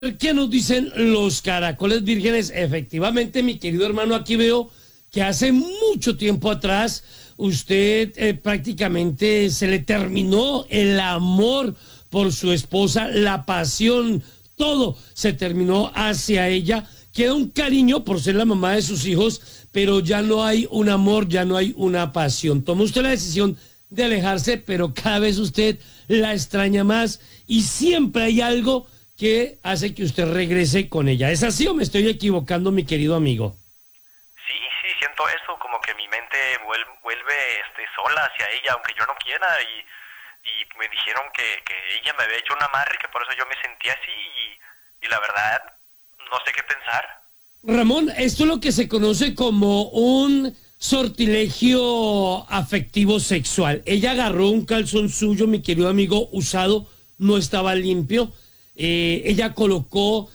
¿Qué nos dicen los caracoles vírgenes? Efectivamente, mi querido hermano, aquí veo que hace mucho tiempo atrás usted prácticamente se le terminó el amor por su esposa, la pasión, todo se terminó hacia ella. Queda un cariño por ser la mamá de sus hijos, pero ya no hay un amor, ya no hay una pasión. Tomó usted la decisión de alejarse, pero cada vez usted la extraña más y siempre hay algo que hace que usted regrese con ella. ¿Es así o me estoy equivocando, mi querido amigo? Sí, siento eso, como que mi mente vuelve sola hacia ella, aunque yo no quiera, y me dijeron que ella me había hecho un amarre, que por eso yo me sentía así, y la verdad, no sé qué pensar. Ramón, esto es lo que se conoce como un sortilegio afectivo sexual. Ella agarró un calzón suyo, mi querido amigo, usado, no estaba limpio. Ella colocó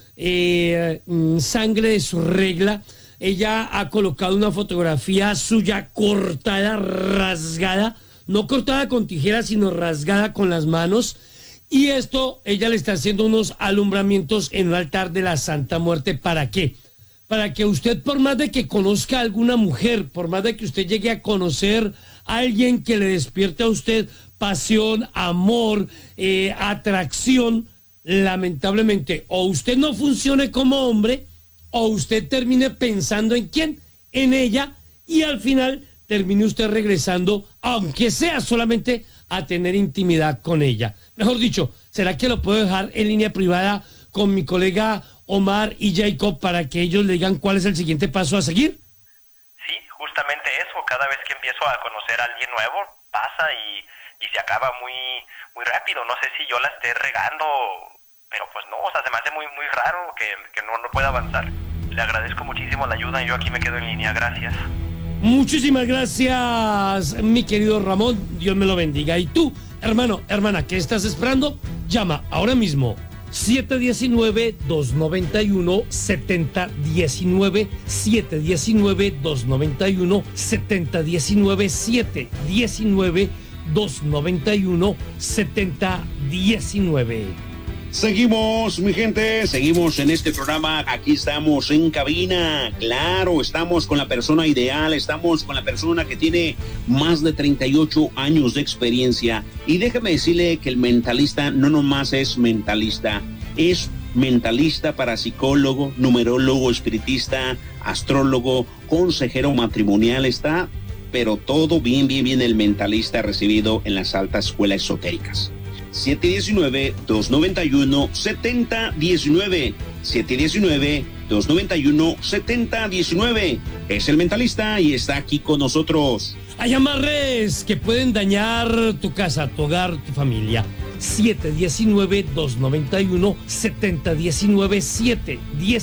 sangre de su regla. Ella ha colocado una fotografía suya cortada, rasgada, no cortada con tijeras, sino rasgada con las manos. Y esto, ella le está haciendo unos alumbramientos en el altar de la Santa Muerte. ¿Para qué? Para que usted, por más de que conozca a alguna mujer, por más de que usted llegue a conocer a alguien que le despierte a usted pasión, amor, atracción, lamentablemente, o usted no funcione como hombre, o usted termine pensando en quién, en ella, y al final termine usted regresando, aunque sea solamente a tener intimidad con ella. Mejor dicho, ¿será que lo puedo dejar en línea privada con mi colega Omar y Jacob para que ellos le digan cuál es el siguiente paso a seguir? Sí, justamente eso, cada vez que empiezo a conocer a alguien nuevo, pasa y se acaba muy rápido. No sé si yo la esté regando, pero pues no, o sea, se me hace muy raro que no pueda avanzar. Le agradezco muchísimo la ayuda y yo aquí me quedo en línea, gracias. Muchísimas gracias, mi querido Ramón, Dios me lo bendiga. Y tú, hermano, hermana, ¿qué estás esperando? Llama ahora mismo 719-291-7019, 719-291-7019, 719-291-7019. Seguimos, mi gente, seguimos en este programa. Aquí estamos en cabina. Claro, estamos con la persona ideal, estamos con la persona que tiene más de 38 años de experiencia. Y déjame decirle que el mentalista no nomás es mentalista para psicólogo, numerólogo, espiritista, astrólogo, consejero matrimonial. Está, pero todo bien el mentalista recibido en las altas escuelas esotéricas. 719-291-7019. 719-291-7019. Es el mentalista y está aquí con nosotros. Hay amarres que pueden dañar tu casa, tu hogar, tu familia. 719-291-7019.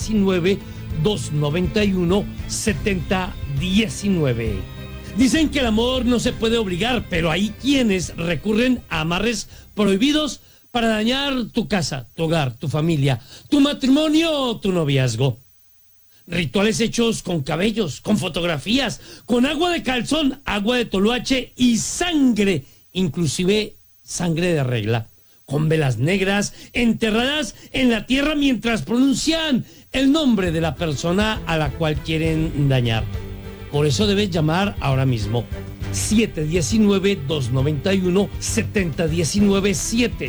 719-291-7019. Dicen que el amor no se puede obligar, pero hay quienes recurren a amarres prohibidos para dañar tu casa, tu hogar, tu familia, tu matrimonio o tu noviazgo. Rituales hechos con cabellos, con fotografías, con agua de calzón, agua de toloache y sangre, inclusive sangre de regla, con velas negras enterradas en la tierra mientras pronuncian el nombre de la persona a la cual quieren dañar. Por eso debes llamar ahora mismo. 719-291-7019,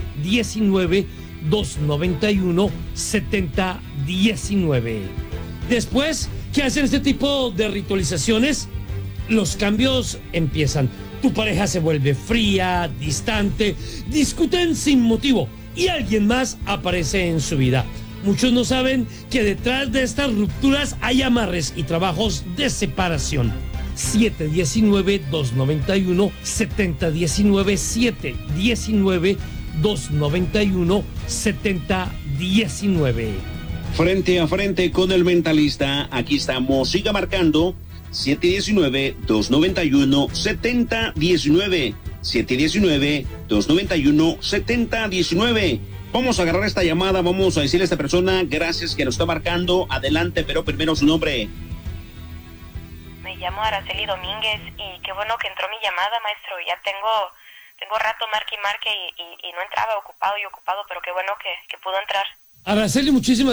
719-291-7019. Después que hacen este tipo de ritualizaciones, los cambios empiezan. Tu pareja se vuelve fría, distante, discuten sin motivo y alguien más aparece en su vida. Muchos no saben que detrás de estas rupturas hay amarres y trabajos de separación. 719-291-7019, 719-291-7019. Frente a frente con el mentalista, aquí estamos. Siga marcando 719-291-7019, 719-291-7019. Vamos a agarrar esta llamada, vamos a decirle a esta persona gracias que nos está marcando. Adelante, pero primero su nombre. Me llamo Araceli Domínguez y qué bueno que entró mi llamada, maestro. Ya tengo rato marque y no entraba, ocupado, pero qué bueno que pudo entrar. Araceli, muchísimas